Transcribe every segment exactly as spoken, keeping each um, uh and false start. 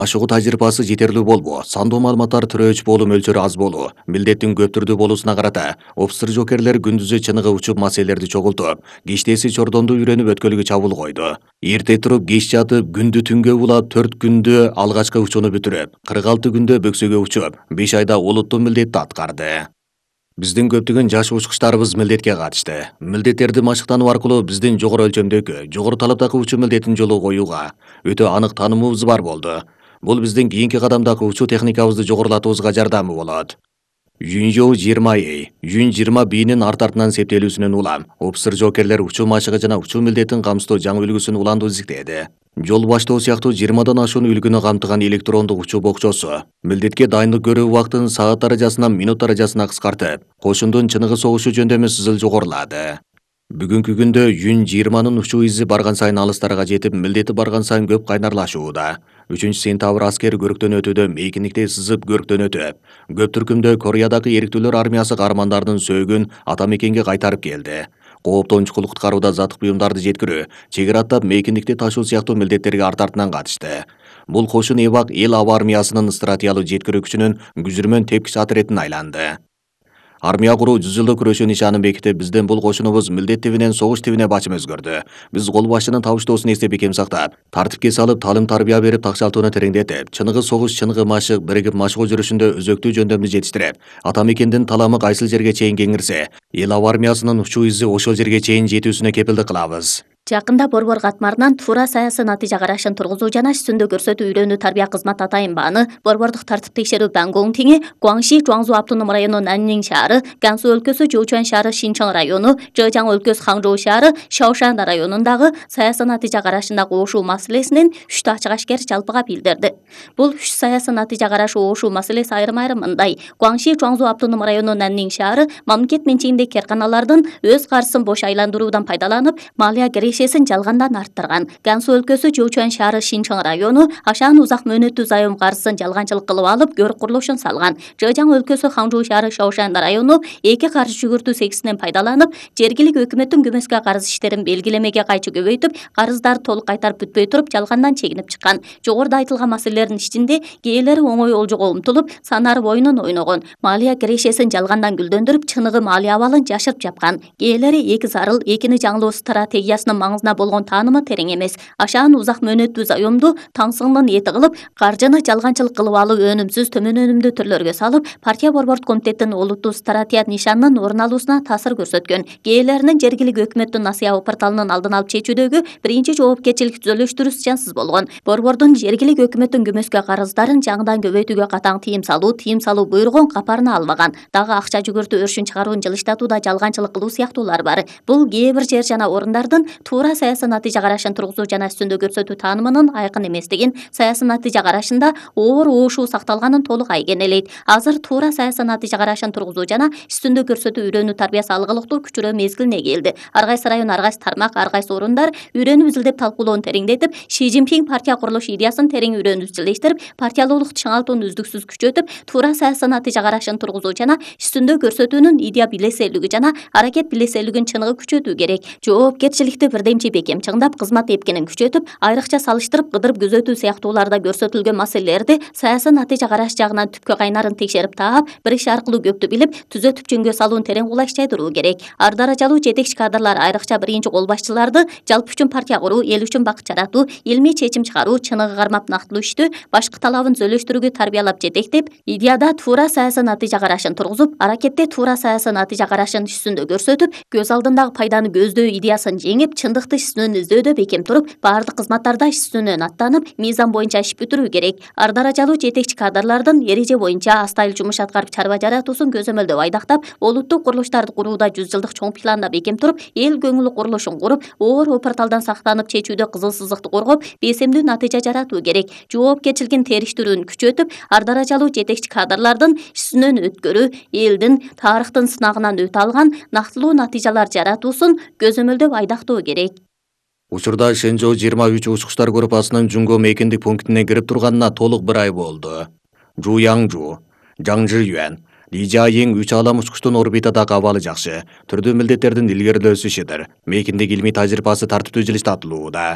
Ашыгуу тажрыйбасы жетерлүү болбоо, сандуу маалыматтар төрөөч болуу мөлчөрү аз болуу, милдеттин көп түрдүү болуусуна карата офицер жокерлер күндүзү чыныгы учуп маселелерди чогултуп, кечтеси чордонду үйрөнүп өткөлүгө чабуул койду. Эрте туруп кеч жатып, күндү түнгө улап төрт күндө алгачкы учууну бүтүрүп, кырк алты күндө бөксөгө учуп, беш айда олуттуу милдетти аткарды. Биздин көптөгөн жаш учкучтарыбыз милдетке катышты. Милдеттерди машыктануу аркылуу биздин жогору өлчөмдөгү, жогору талаптагы учуу милдетин жолго коюуга өтө анык таанымыбыз бар болду. Бул биздин кийинки кадамдагы учуу техникабызды жогорулатуубузга жардамы болот. Юнжоу жыйырма э, Юн жыйырма бинин арт артынан септелүүсүнөн улам, офицер жокерлер учуу машыгы жана учуу милдетин камсыздоо жаңы үлгүсүн уланду изиктеди. Жол баштоо сыяктуу жыйырмадан ашуун үлгүнү камтыган электрондук учуу бокчосу милдетке дайындык көрүү убактын саат даражасынан минут даражасына кыскартып, кошундун чыныгы согушу жөндөмү сызыл жогорулады. Бүгүнкү күндө Юн жыйырманын учуу изи барган сайын алыстарга жетип, милдети барган сайын көп кайнарлашууда. үчүнчү сентябрь аскер көрктөн өтүүдө мейкиндикте сызып көрктөн өтүп, көп түркүмдө Кореядагы эрктүүлөр армиясы каармандардын сөөгүн ата мекенге кайтарып келди. Кооптон чукул куткарууда затык буюмдарды жеткирүү, чегара аттап мейкиндикти ташуу сыяктуу милдеттерге арт артынан катышты. Бул кошун эбак эл аба армиясынын стратегиялык жеткирүү күчүнүн күзүрмөн тепкич отрядына айланды. Армия куруу жүз жылдык күрөшүү нишанын бекитип, биздин бул кошунубуз милдет тибинен согуш тибине бачым өзгөрдү. Биз кол башчынын табыштоосун эстеп бекем сактап, тартипке салып, таалым тарбия берип, такшалтууну тереңдетип, чыныгы согуш, чыныгы машык, биригип машыгуу жүрүшүндө өзөктүү жөндөмдү жетиштирип, ата мекендин таламы кайсыл жерге чейин кеңирсе, эл аба армиясынын учуу изи ошол жерге чейин жетүүсүнө кепилдик кылабыз. Жакында борбор катмарынан туура саясий натыйжа карашын тургузуу жана үстүндө көрсөтүү үйрөнүү тарбия кызмат атайынбааны борбордук тартип текшерүү Бангонг тиңи Гуаңши Жуаңзу автоном району Наннин шаары, Гансу өлкөсү Жоучуан шаары Шинчон району, Жэжаң өлкөсү Хаңжоу шаары Шаошан районундагы саясий натыйжа карашындагы ошуу маселесинин үчтү ачык ашкер жалпыга билдирди. Бул үч саясий натыйжа карашы ошуу маселеси айрым-айрым мындай: Гуаңши Жуаңзу автоном району Наннин шаары мамлекет менчигиндеги карканалардын өз каржысын бош айландыруудан пайдаланып, малия кирешесин жалгандан арттырган. Гансу өлкөсү Жоучуан шаары Шинчон району ашаан узак мөөнөттүү зайом каржысын жалганчылык кылып алып, көрк курулушун салган. Жэжаң өлкөсү Хаңжоу шаары Шаошан району эки каржы жүгүртүү сегизинен пайдаланып, жергилик өкмөттүн күмөскө карыз иштерин белгилемеге кайчы көбөйтүп, карыздарды толук кайтарып бүтпөй туруп, жалгандан чегинип чыккан. Жогоруда айтылган маселелердин ичинде кээелери оңой олжого умтулуп, санары боюнун ойногон, малия кирешесин жалгандан гүлдөндүрүп, чыныгы малия абалын жашырып жапкан. Кээелери эки зарыл, экини жаңылоо стратегиясынын маңызына болгон таанымы терең эмес. Ашаан узак мөөнөттүү заемду таңсыңдын эти кылып, каржыны жалганчылык кылып алуу өнүмсүз, төмөн өнүмдүү түрлөргө салып, партия борбордук комитеттин олуттуу стратегият нишанынын орун алуусуна таасир көрсөткөн. Кээелеринин жергилик өкмөттүн насыя порталынын алдын алып чечүүдөгү биринчи жоопкерчилик түзөлүштүрүү жансыз болгон. Борбордун жергилик өкмөттүн күмөскө карыздарын жаңыдан көбөйтүүгө катаң тыйым салуу, тыйым салуу буйругун капарына албаган. Дагы акча жүгүртүү өршүн чыгаруун жылыштатууда жалганчылык кылуу сыяктуулар бар. Бул кээ бир жер жана орундардын туура саясий натыйжа карашын тургузуу жана үстүндө көрсөтүү таанымынын айкын эместигин, саясий натыйжа карашында оор оошуу сакталганын толук айгинелейт. Азыр туура саясий натыйжа карашын тургузуу жана үстүндө көрсөтүү үйрөнүү тарбиясы алгылыктуу күчүрөө мезгилине келди. Ар кайсы район, ар кайсы тармак, ар кайсы орундар үйрөнүп изилдеп талкуулоону тереңдетип, Ши Цзиньпин партия курулуш идеясын терең үйрөнүп изилдештирип, партиялуулукту чыңалтууну үздүксүз күчөтүп, туура саясий натыйжа карашын тургузуу жана үстүндө көрсөтүүнүн идея билеселиги жана аракет билеселигин чыныгы күчөтүү керек. Жоопкерчиликти бирдемчи бекем чыңдап, кызмат эпкинин күчөтүп, айрыкча салыштырып, кыдырып күзөтүү сыяктууларда көрсөтүлгөн маселелерди саясий натыйжа караш жагынан түпкө кайнарын текшерип таап, бир иш аркылуу көптү билип, түзөтүп жөнгө салуун терең кулайчайдыруу керек. Ар даражалуу жетекчи кадрлар, айрыкча биринчи кол башчыларды жалпы үчүн партия куруу, эл үчүн бакыт жаратуу, илмий чечим чыгаруу, чыныгы кармап нактылуу иштүү, башкы талабын түзөлүштүрүүгө тарбиялап жетектеп, идеяда туура саясий натыйжа карашын тургузуп, аракетте туура саясий натыйжа карашын үстүндө көрсөтүп, көз алдындагы пайданы көздөө идеясын жеңип, чындыкты иш үстүнөн издөөдө бекем туруп, баардык кызматтарда иш үстүнөн аттанып, мыйзам боюнча иш бүтүрүү керек. Ар даражалуу жетекчи кадрлардын эреже боюнча астайыл жумуш аткарып, чарба жаратуусун көзөмөлдөп айдактап, олуттук курулуштарды курууда жүз жылдык чоң планда бекем туруп, эл көңүлү курулушун куруп, оор опорталдан сактанып, чечүүдө кызыл сызыкты коргоп, бесемдүү натыйжа жаратуу керек. Жоопкерчилигин териштирүүнү күчөтүп, ар даражалуу жетекчи кадрлардын иш үстүнөн өткөрүү, элдин, тарыхтын сынагынан өтө алган нактылуу натыйжалар жаратуусун көзөмөлдөп айдактоо керек. Учурда Шэнжоу жыйырма үч учкучтар группасынын Жуңго мейкиндик пунктине кирип турганына толук бир ай болду. Жу Яңжу, Жаң Жиюан, Ли Жайиң үч алам учкучтун орбитадагы абалы жакшы, түрдүү милдеттердин илгерилөөсү ишидир. Мейкиндик илмий тажрыйбасы тартиптүү жылыштатылууда.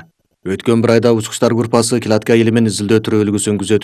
Өткөн бир айда учкучтар группасы Килатка айылы менен изилдөө түрөлүгүсүн күзөтүп